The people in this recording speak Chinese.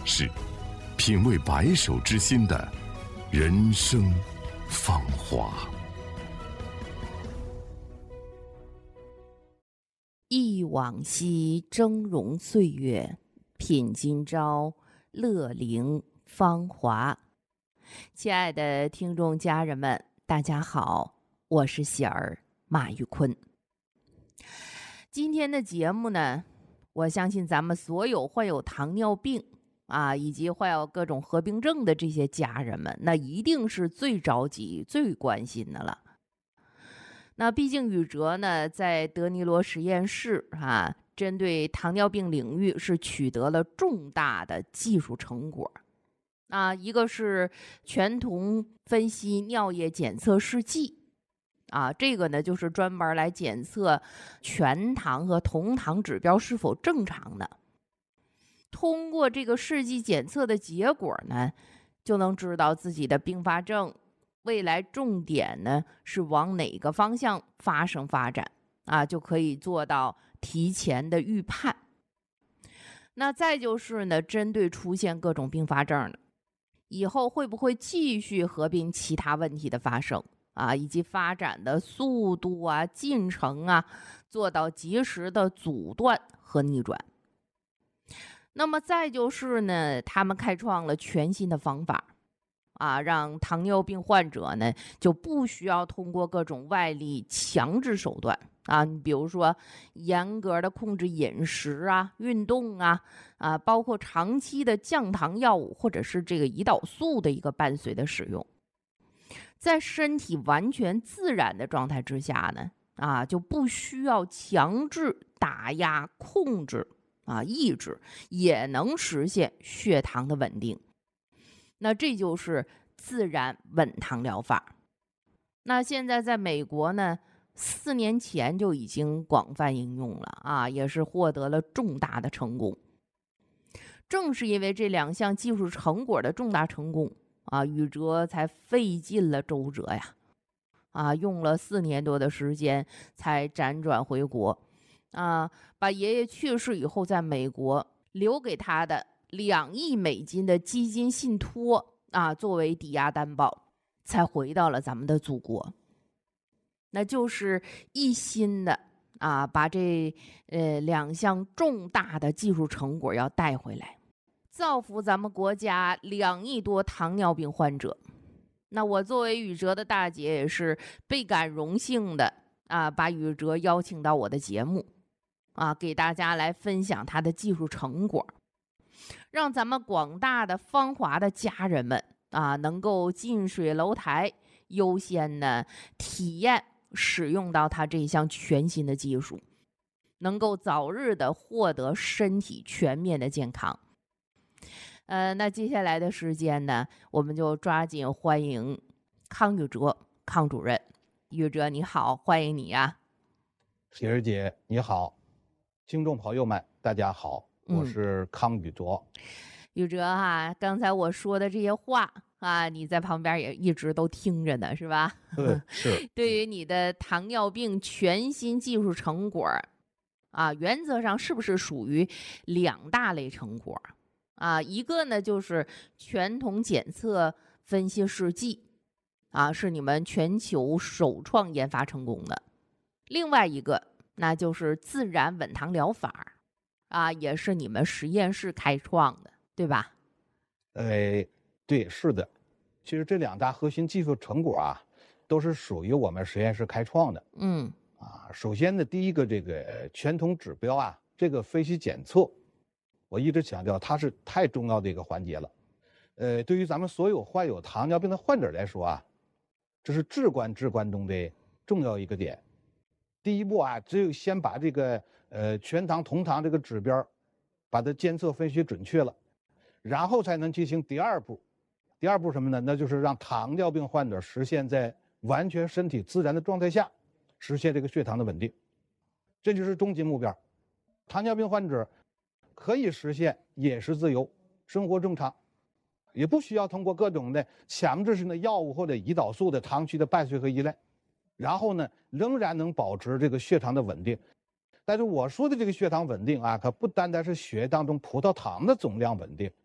是品味白首之心的人生芳华。 忆往昔峥嵘岁月，品今朝乐龄芳华。亲爱的听众家人们，大家好，我是喜儿马玉坤。今天的节目呢，我相信咱们所有患有糖尿病以及患有各种合并症的这些家人们，那一定是最着急、最关心的了。那毕竟宇哲呢，在德尼罗实验室针对糖尿病领域是取得了重大的技术成果。一个是全酮分析尿液检测试剂这个呢就是专门来检测全糖和酮糖指标是否正常的。通过这个试剂检测的结果呢，就能知道自己的并发症未来重点呢是往哪个方向发展就可以做到提前的预判。那再就是呢，针对出现各种并发症的，以后会不会继续合并其他问题的发生以及发展的速度进程做到及时的阻断和逆转。那么再就是呢，他们开创了全新的方法让糖尿病患者呢就不需要通过各种外力强制手段你比如说严格的控制饮食运动包括长期的降糖药物或者是这个胰岛素的一个伴随的使用，在身体完全自然的状态之下呢就不需要强制打压控制抑制，也能实现血糖的稳定。那这就是自然稳糖疗法。那现在在美国呢，4年前就已经广泛应用了也是获得了重大的成功。正是因为这2项技术成果的重大成功宇哲才费尽了周折用了4年多的时间才辗转回国把爷爷去世以后在美国留给他的2亿美金的基金信托作为抵押担保，才回到了咱们的祖国。那就是一心的把这2项重大的技术成果要带回来，造福咱们国家2亿多糖尿病患者。那我作为宇哲的大姐，也是倍感荣幸的把宇哲邀请到我的节目给大家来分享他的技术成果，让咱们广大的芳华的家人们能够近水楼台，优先呢体验使用到他这项全新的技术，能够早日的获得身体全面的健康。那接下来的时间呢，我们就抓紧欢迎康宇哲康主任。宇哲你好，欢迎你喜儿姐你好，听众朋友们大家好，我是康宇哲。 宇哲刚才我说的这些话你在旁边也一直都听着呢，是吧？ 是。 对于你的糖尿病全新技术成果原则上是不是属于2大类成果一个呢就是全酮检测分析试剂是你们全球首创研发成功的。另外一个那就是自然稳糖疗法也是你们实验室开创的，对吧？ 对，是的。其实这2大核心技术成果都是属于我们实验室开创的。首先呢，第一个这个全酮指标这个分析检测，我一直强调它是太重要的一个环节了。对于咱们所有患有糖尿病的患者来说这是至关中的重要一个点。第一步只有先把这个全糖酮糖这个指标把它监测分析准确了，然后才能进行第2步。第2步什么呢？那就是让糖尿病患者实现在完全身体自然的状态下实现这个血糖的稳定，这就是终极目标。糖尿病患者可以实现饮食自由，生活正常，也不需要通过各种的强制性的药物或者胰岛素的长期的伴随和依赖，然后呢仍然能保持这个血糖的稳定。但是我说的这个血糖稳定可不单单是血液当中葡萄糖的总量稳定，